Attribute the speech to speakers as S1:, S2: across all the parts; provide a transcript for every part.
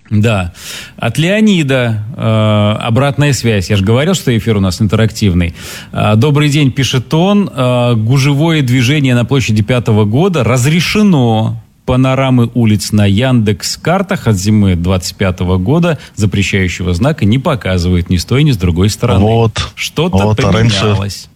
S1: Да. От Леонида обратная связь. Я же говорил, что эфир у нас интерактивный. Добрый день, пишет он. Гужевое движение на площади 5-го года разрешено. Панорамы улиц на Яндекс.Картах от зимы 25-го года запрещающего знака не показывает ни с той, ни с другой стороны.
S2: Вот.
S1: Что-то поменялось.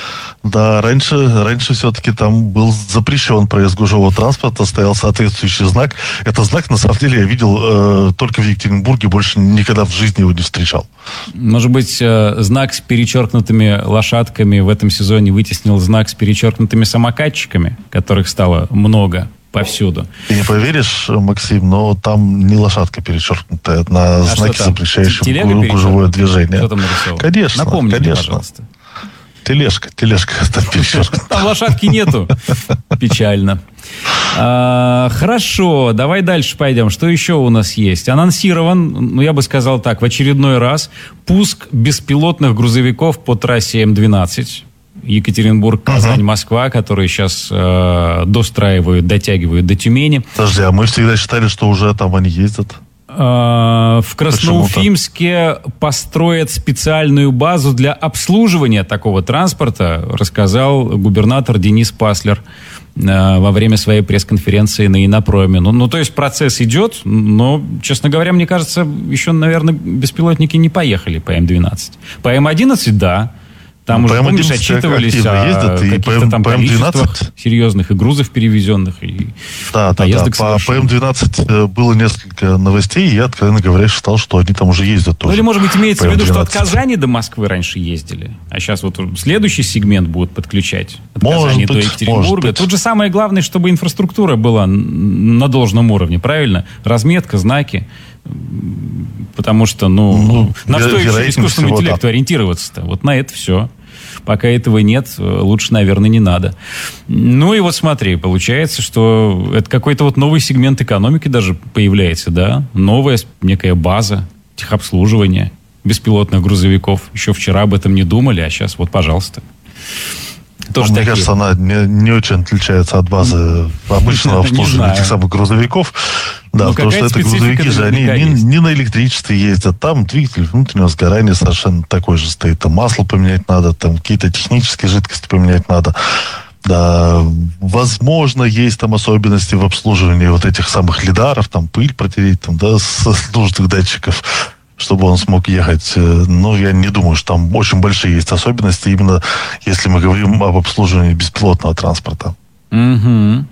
S2: Раньше все-таки там был запрещен проезд гужевого транспорта, стоял соответствующий знак. Этот знак, на самом деле, я видел только в Екатеринбурге, больше никогда в жизни его не встречал.
S1: Может быть, знак с перечеркнутыми лошадками в этом сезоне вытеснил знак с перечеркнутыми самокатчиками, которых стало много повсюду.
S2: Ты не поверишь, Максим, но там не лошадка перечеркнутая на знаке, запрещающем гужевое движение.
S1: Что там нарисовано?
S2: Конечно.
S1: Напомни мне, пожалуйста.
S2: Тележка там перечеркнута.
S1: Там лошадки нету. Печально. Хорошо, давай дальше пойдем. Что еще у нас есть? Анонсирован, я бы сказал так, в очередной раз пуск беспилотных грузовиков по трассе М12. Екатеринбург, Казань, Москва, которые сейчас достраивают, дотягивают до Тюмени.
S2: Подожди, а мы всегда считали, что уже там они ездят.
S1: В Красноуфимске построят специальную базу для обслуживания такого транспорта, рассказал губернатор Денис Паслер во время своей пресс-конференции на Инопроме. То есть процесс идет, но, честно говоря, мне кажется, еще, наверное, беспилотники не поехали по М12. По М11, да. Там уже, помнишь, отчитывались о каких-то там количествах серьезных и грузов перевезенных, и поездок совершенных.
S2: По М12 было несколько новостей, и я, откровенно говоря, считал, что они там уже ездят тоже.
S1: Или, может быть, имеется в виду, что от Казани до Москвы раньше ездили, а сейчас вот следующий сегмент будут подключать от Казани до Екатеринбурга. Тут же самое главное, чтобы инфраструктура была на должном уровне, правильно? Разметка, знаки. Потому что, на что еще искусственному интеллекту ориентироваться-то? Вот на это все. Пока этого нет, лучше, наверное, не надо. И вот смотри, получается, что это какой-то вот новый сегмент экономики даже появляется, да? Новая некая база техобслуживания беспилотных грузовиков. Еще вчера об этом не думали, а сейчас вот, пожалуйста.
S2: Мне кажется, она не очень отличается от базы обычного обслуживания этих самых грузовиков. Да, потому что это грузовики же, они не на электричестве ездят. Там двигатель внутреннего сгорания совершенно такой же стоит. Там масло поменять надо, там какие-то технические жидкости поменять надо. Да, возможно, есть там особенности в обслуживании вот этих самых лидаров, там пыль протереть, там, да, с нужных датчиков, чтобы он смог ехать. Но я не думаю, что там очень большие есть особенности, именно если мы говорим об обслуживании беспилотного транспорта.
S1: Угу.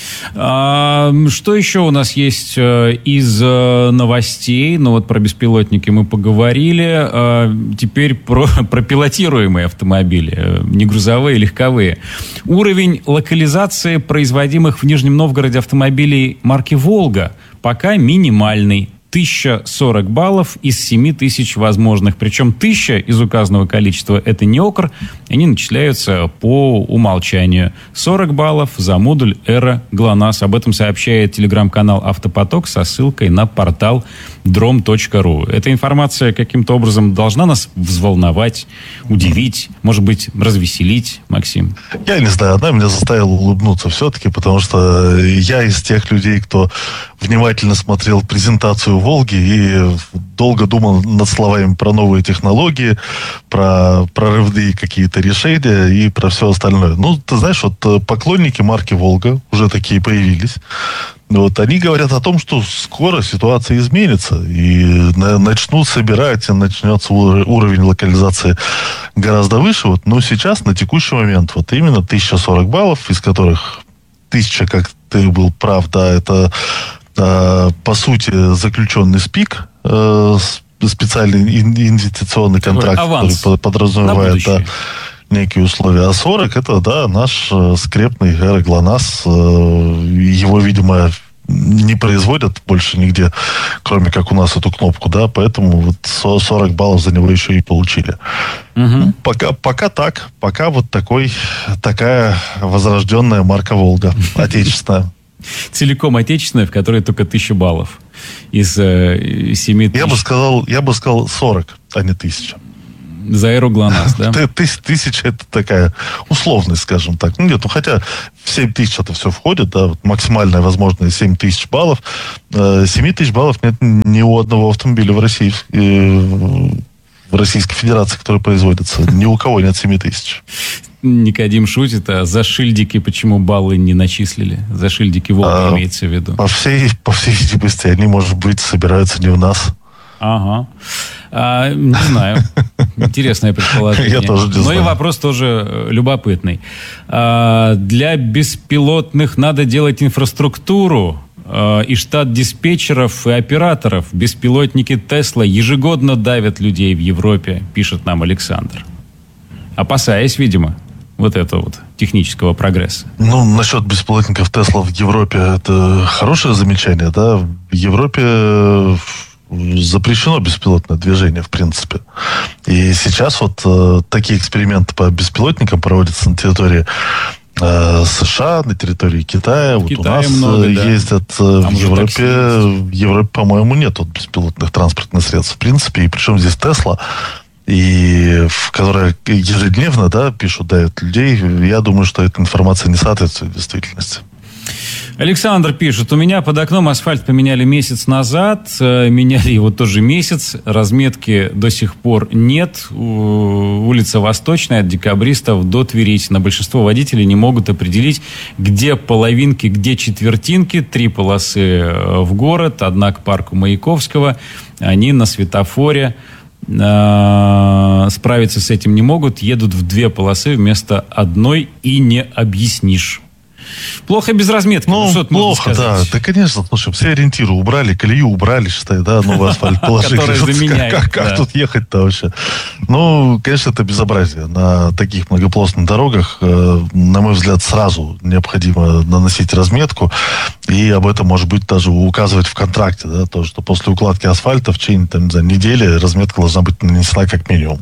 S1: Что еще у нас есть из новостей? Про беспилотники мы поговорили. Теперь про пилотируемые автомобили, не грузовые, легковые. Уровень локализации производимых в Нижнем Новгороде автомобилей марки «Волга» пока минимальный. 1040 баллов из 7000 возможных. Причем 1000 из указанного количества – это не ОКР. Они начисляются по умолчанию. 40 баллов за модуль «Эра ГЛОНАСС». Об этом сообщает телеграм-канал «Автопоток» со ссылкой на портал drom.ru. Эта информация каким-то образом должна нас взволновать, удивить, может быть, развеселить, Максим?
S2: Я не знаю, она меня заставила улыбнуться все-таки, потому что я из тех людей, кто внимательно смотрел презентацию «Волги» и долго думал над словами про новые технологии, про прорывные какие-то решения и про все остальное. Ты знаешь, вот поклонники марки «Волга» уже такие появились. Вот они говорят о том, что скоро ситуация изменится и начнут собирать, и начнется уровень локализации гораздо выше. Но сейчас, на текущий момент, именно 1040 баллов, из которых 1000, как ты был прав, да, это по сути заключенный СПИК, специальный инвестиционный контракт, который подразумевает некие условия. А 40 это, наш скрепный «Эра ГЛОНАСС». Его, видимо, не производят больше нигде, кроме как у нас эту кнопку, да, поэтому 40 баллов за него еще и получили. Угу. Пока так. Пока такая возрожденная марка «Волга», отечественная.
S1: Целиком отечественная, в которой только 1000 баллов из 7000.
S2: Я бы сказал 40, а не 1000.
S1: За эру ГЛОНАСС, да?
S2: 1000 это такая условность, скажем так. Ну, нет, ну хотя в 7000 это все входит, да, вот максимальная возможная 7000 баллов. 7000 баллов нет ни у одного автомобиля в России, в Российской Федерации, который производится. Ни у кого нет 7000.
S1: Никодим шутит, а за шильдики почему баллы не начислили? За шильдики Волга имеется в виду.
S2: По всей видимости, они, может быть, собираются не у нас.
S1: Ага. Не знаю. Интересное предположение.
S2: Я тоже не знаю.
S1: Но и вопрос тоже любопытный. Для беспилотных надо делать инфраструктуру и штат диспетчеров и операторов. Беспилотники Тесла ежегодно давят людей в Европе, пишет нам Александр. Опасаясь, видимо, вот этого вот технического прогресса.
S2: Ну, насчет беспилотников Тесла в Европе, это хорошее замечание, да? В Европе запрещено беспилотное движение, в принципе. И сейчас вот такие эксперименты по беспилотникам проводятся на территории США, на территории Китая. Вот у нас много, ездят в Европе, по-моему, нет вот беспилотных транспортных средств, в принципе. И причем здесь Тесла, и которая ежедневно, да, пишут, давят людей. Я думаю, что эта информация не соответствует действительности.
S1: Александр пишет, у меня под окном асфальт поменяли месяц назад, меняли его тоже месяц, разметки до сих пор нет, улица Восточная от Декабристов до Твери. На большинство водителей не могут определить, где половинки, где четвертинки, 3 полосы в город, 1 к парку Маяковского, они на светофоре. Справиться с этим не могут, едут в 2 полосы вместо 1 и не объяснишь. Плохо без разметки.
S2: Ну, плохо, да. Да, конечно. Слушай, все ориентиры убрали, колею убрали, считай, да, новый асфальт положили. Как тут ехать-то вообще? Ну, конечно, это безобразие. На таких многополосных дорогах, на мой взгляд, сразу необходимо наносить разметку. И об этом, может быть, даже указывать в контракте, да, то, что после укладки асфальта в течение, там, не знаю, недели разметка должна быть нанесена как минимум.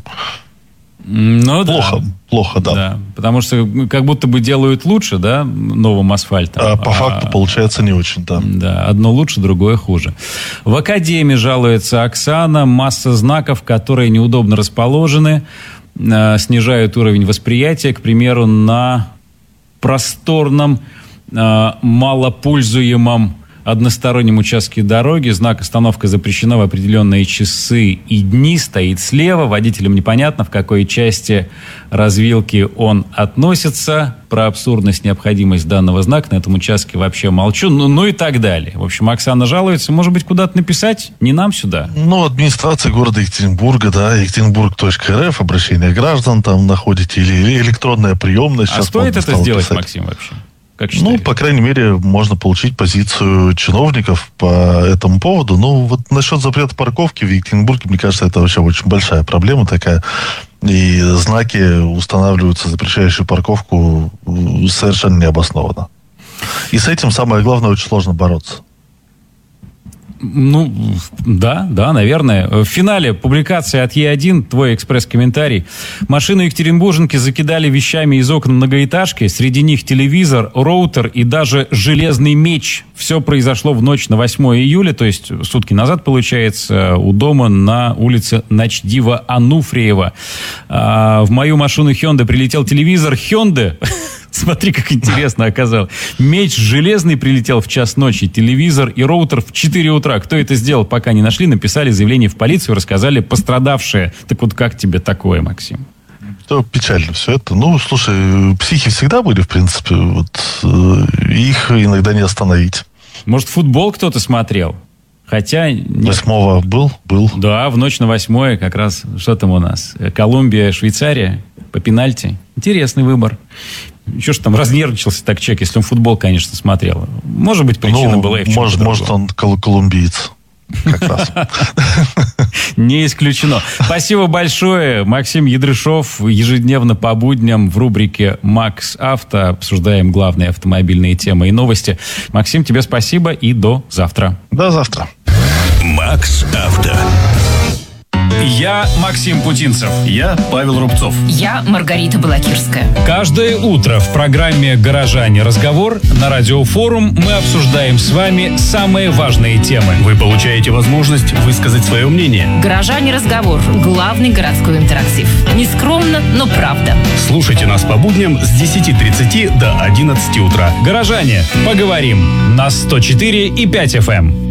S1: Ну,
S2: плохо, да.
S1: Да. Потому что как будто бы делают лучше, да, новым асфальтом.
S2: А по факту получается не очень, да.
S1: Да, одно лучше, другое хуже. В Академии жалуется Оксана. Масса знаков, которые неудобно расположены, снижают уровень восприятия. К примеру, на просторном, малопользуемом одностороннем участке дороги знак «Остановка запрещена» в определенные часы и дни стоит слева. Водителям непонятно, в какой части развилки он относится. Про абсурдность, необходимость данного знака на этом участке вообще молчу. Ну и так далее. В общем, Оксана жалуется. Может быть, куда-то написать? Не нам сюда. Ну,
S2: администрация города Екатеринбурга, да, екатеринбург.рф, обращение граждан там находите, или электронная приемная.
S1: А стоит это сделать, Максим, вообще?
S2: Ну, по крайней мере, можно получить позицию чиновников по этому поводу. Ну, вот насчет запрета парковки в Екатеринбурге, мне кажется, это вообще очень большая проблема такая. И знаки устанавливаются, запрещающие парковку, совершенно необоснованно. И с этим, самое главное, очень сложно бороться.
S1: Ну, да, наверное. В финале публикации от Е1, твой экспресс-комментарий. Машину екатеринбурженки закидали вещами из окон многоэтажки. Среди них телевизор, роутер и даже железный меч. Все произошло в ночь на 8 июля, то есть сутки назад, получается, у дома на улице Начдива Ануфриева. В мою машину Hyundai прилетел телевизор Hyundai. Смотри, как интересно оказалось. Меч железный прилетел в 1:00 ночи, телевизор и роутер в 4 утра. Кто это сделал, пока не нашли, написали заявление в полицию, рассказали пострадавшие. Так вот, как тебе такое, Максим?
S2: То печально все это. Ну, слушай, психи всегда были, в принципе. Вот, их иногда не остановить.
S1: Может, футбол кто-то смотрел? Хотя...
S2: 8-го был.
S1: Да, в ночь на 8 как раз. Что там у нас? Колумбия, Швейцария по пенальти. Интересный выбор. Чего ж там разнервничался так человек, если он футбол, конечно, смотрел. Может быть, причина была и в чем-то другом.
S2: Может, он колумбиец. Как раз.
S1: Не исключено. Спасибо большое. Максим Ядрышов. Ежедневно по будням в рубрике «Макс Авто» обсуждаем главные автомобильные темы и новости. Максим, тебе спасибо и до завтра.
S2: До завтра.
S3: Макс Авто.
S1: Я Максим Путинцев.
S3: Я Павел Рубцов.
S4: Я Маргарита Балакирская.
S1: Каждое утро в программе «Горожане. Разговор» на Радиофорум мы обсуждаем с вами самые важные темы.
S3: Вы получаете возможность высказать свое мнение.
S4: «Горожане. Разговор» – главный городской интерактив. Нескромно, но правда.
S3: Слушайте нас по будням с 10:30 до 11 утра.
S1: «Горожане. Поговорим» на 104,5 FM.